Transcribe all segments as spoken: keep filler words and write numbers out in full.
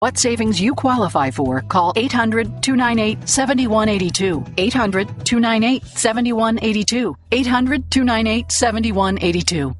what savings you qualify for, call eight hundred, two nine eight, seven one eight two. eight hundred, two nine eight, seven one eight two. eight hundred, two nine eight, seven one eight two.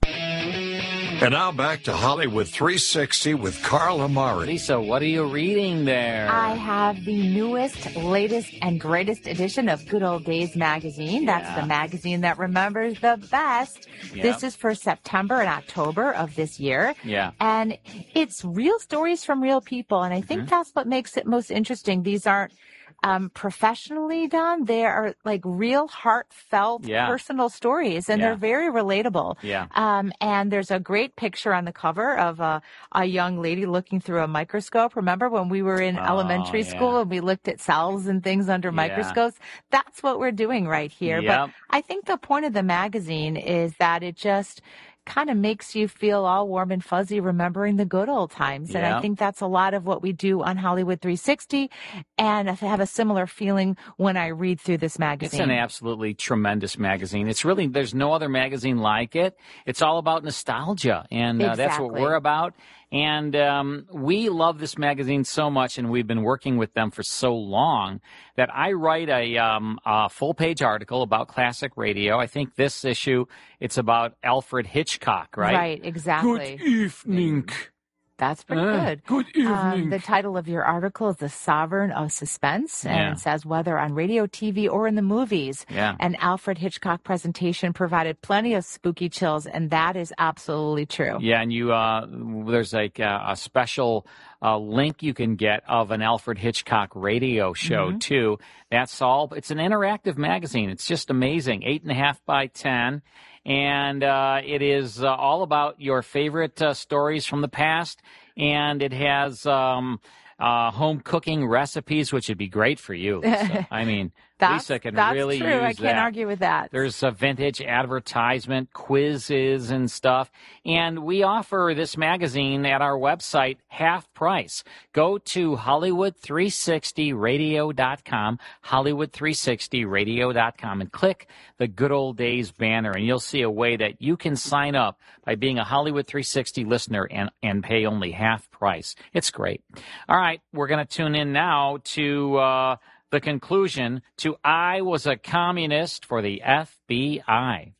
And now back to Hollywood three sixty with Carl Amari. Lisa, what are you reading there? I have the newest, latest, and greatest edition of Good Old Days magazine. That's Yeah. the magazine that remembers the best. Yep. This is for September and October of this year. Yeah. And it's real stories from real people. And I think Mm-hmm. that's what makes it most interesting. These aren't um, professionally done. They are like real heartfelt Yeah. personal stories, and Yeah. they're very relatable. Yeah. Um, and there's a great picture on the cover of a, a young lady looking through a microscope. Remember when we were in Oh, elementary yeah. school and we looked at cells and things under Yeah. microscopes? That's what we're doing right here. Yep. But I think the point of the magazine is that it just kind of makes you feel all warm and fuzzy remembering the good old times. And Yeah. I think that's a lot of what we do on Hollywood three sixty. And I have a similar feeling when I read through this It's magazine. an absolutely tremendous magazine. It's really, there's no other magazine like it. It's all about nostalgia, and uh, that's what Exactly. we're about. And um, we love this magazine so much, and we've been working with them for so long that I write a, um, a full-page article about classic radio. I think this issue, it's about Alfred Hitchcock, right? Right, exactly. Good evening. That's pretty Uh, good. good Um, evening. the title of your article is The Sovereign of Suspense, and Yeah. it says whether on radio, T V, or in the movies. Yeah. An Alfred Hitchcock presentation provided plenty of spooky chills, and that is absolutely true. Yeah, and you uh, there's like a, a special uh, link you can get of an Alfred Hitchcock radio show Mm-hmm. too. That's all. It's an interactive magazine. It's just amazing. Eight and a half by ten, and uh, it is uh, all about your favorite uh, stories from the past. And it has um, uh, home cooking recipes, which would be great for you, Lisa. I mean, That's, Lisa can that's really true. use I can't that. argue with that. There's a vintage advertisement, quizzes and stuff. And we offer this magazine at our website half price. Go to Hollywood three sixty radio dot com, Hollywood three sixty radio dot com, and click the Good Old Days banner, and you'll see a way that you can sign up by being a Hollywood three sixty listener and, and pay only half price. It's great. All right, we're going to tune in now to uh, the conclusion to I Was a Communist for the F B I.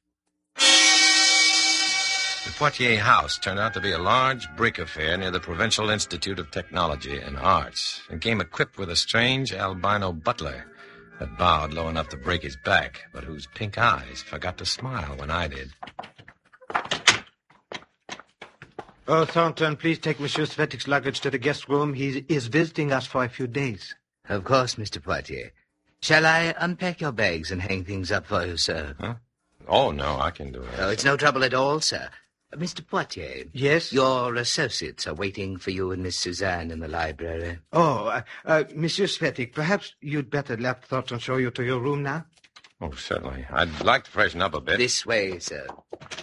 The Poitiers House turned out to be a large brick affair near the Provincial Institute of Technology and Arts, and came equipped with a strange albino butler that bowed low enough to break his back, but whose pink eyes forgot to smile when I did. Oh, Thornton, please take Monsieur Svetik's luggage to the guest room. He is visiting us for a few days. Of course, Mister Poitier. Shall I unpack your bags and hang things up for you, sir? Huh? Oh, no, I can do it. Oh, it's no trouble at all, sir. Uh, Mister Poitier. Yes? Your associates are waiting for you and Miss Suzanne in the library. Oh, uh, uh, Monsieur Svetik, perhaps you'd better let Thornton show you to your room now. Oh, certainly. I'd like to freshen up a bit. This way, sir.